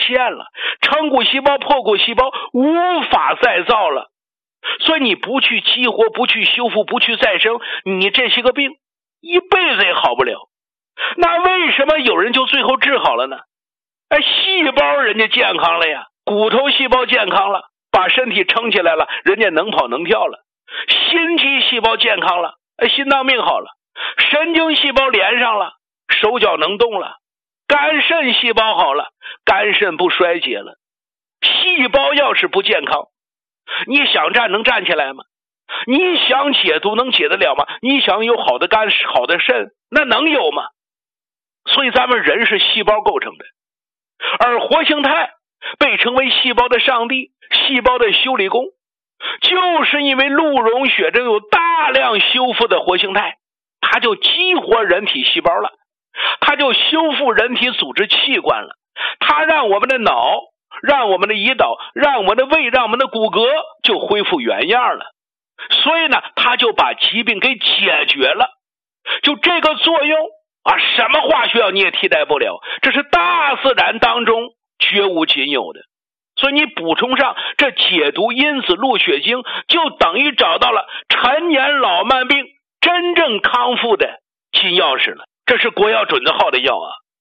限了，成骨细胞、破骨细胞无法再造了。所以你不去激活，不去修复，不去再生，你这些个病一辈子也好不了。那为什么有人就最后治好了呢？细胞人家健康了呀，骨头细胞健康了，把身体撑起来了，人家能跑能跳了。心肌细胞健康了，心脏病好了。神经细胞连上了，手脚能动了。肝肾细胞好了，肝肾不衰竭了。细胞要是不健康，你想站能站起来吗？你想解毒能解得了吗？你想有好的肝好的肾，那能有吗？所以咱们人是细胞构成的，而活性肽被称为细胞的上帝，细胞的修理工，就是因为鹿茸血中有大量修复的活性肽，它就激活人体细胞了，它就修复人体组织器官了，它让我们的脑，让我们的胰岛，让我们的胃，让我们的骨骼就恢复原样了。所以呢，它就把疾病给解决了。就这个作用什么化学药你也替代不了，这是大自然当中绝无仅有的。所以你补充上这解毒因子鹿血精，就等于找到了陈年老慢病真正康复的金钥匙了。这是国药准字号的药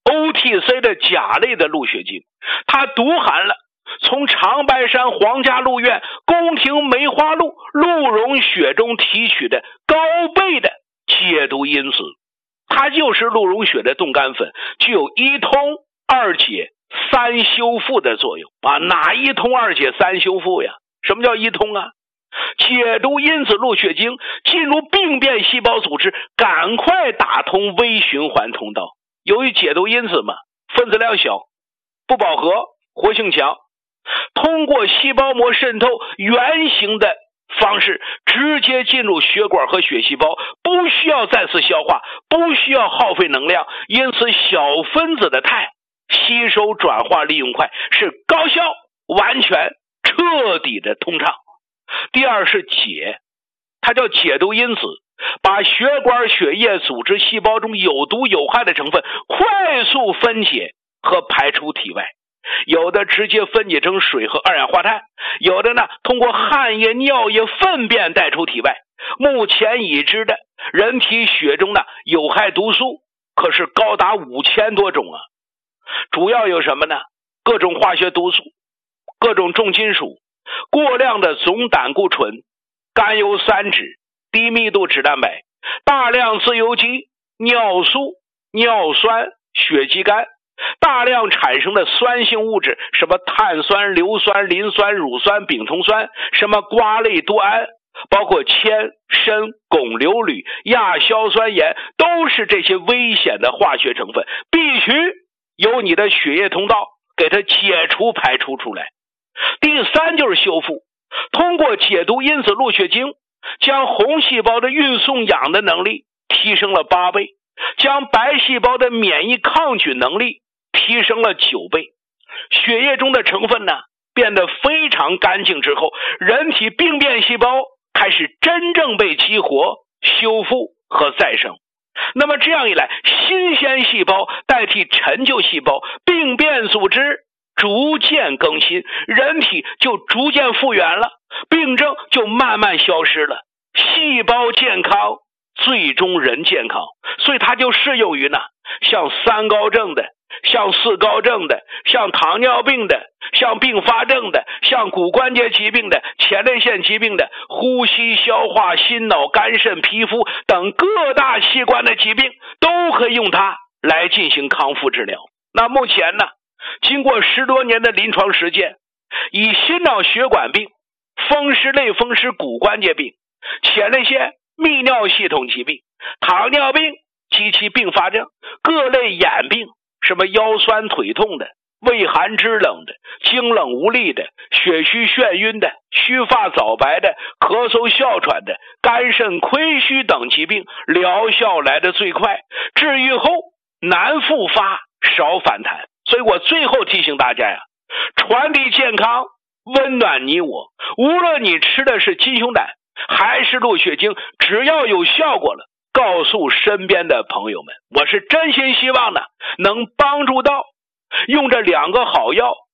OTC 的甲类的鹿血精，它独含了从长白山皇家鹿苑宫廷梅花鹿鹿茸血中提取的高倍的解毒因子，它就是鹿茸血的冻干粉，具有一通二解三修复的作用哪一通二解三修复呀？什么叫一通啊？解毒因子鹿血精进入病变细胞组织，赶快打通微循环通道。由于解毒因子嘛，分子量小，不饱和，活性强，通过细胞膜渗透圆形的方式直接进入血管和血细胞，不需要再次消化，不需要耗费能量，因此小分子的肽吸收转化利用快，是高效完全彻底的通畅。第二是解，它叫解毒因子，把血管血液组织细胞中有毒有害的成分快速分解和排出体外，有的直接分解成水和二氧化碳，有的呢通过汗液、尿液、粪便带出体外。目前已知的人体血中的有害毒素可是高达5000多种主要有什么呢？各种化学毒素，各种重金属，过量的总胆固醇、甘油三酯、低密度脂蛋白，大量自由基、尿素、尿酸、血肌酐，大量产生的酸性物质，什么碳酸、硫酸、磷酸、乳酸、丙酮酸，什么瓜类多胺，包括铅、砷、汞硫铝、亚硝酸盐，都是这些危险的化学成分，必须由你的血液通道给它解除排出出来。第三就是修复，通过解毒因子鹿血精，将红细胞的运送氧的能力提升了8倍，将白细胞的免疫抗菌能力提升了9倍。血液中的成分呢变得非常干净之后，人体病变细胞开始真正被激活、修复和再生。那么这样一来，新鲜细胞代替陈旧细胞，病变组织逐渐更新，人体就逐渐复原了，病症就慢慢消失了，细胞健康，最终人健康。所以它就适用于像3高症的，像4高症的，像糖尿病的，像并发症的，像骨关节疾病的，前列腺疾病的，呼吸、消化、心脑、肝肾、皮肤等各大器官的疾病，都可以用它来进行康复治疗。那目前呢，经过10多年的临床实践，以心脑血管病、风湿类风湿骨关节病、前列腺泌尿系统疾病、糖尿病及其并发症、各类眼病，什么腰酸腿痛的、畏寒肢冷的、惊冷无力的、血虚眩晕的、须发早白的、咳嗽哮喘的、肝肾亏虚等疾病，疗效来得最快，治愈后难复发，少反弹。所以我最后提醒大家传递健康，温暖你我。无论你吃的是金熊胆还是鹿血精，只要有效果了，告诉身边的朋友们。我是真心希望能帮助到用这2个好药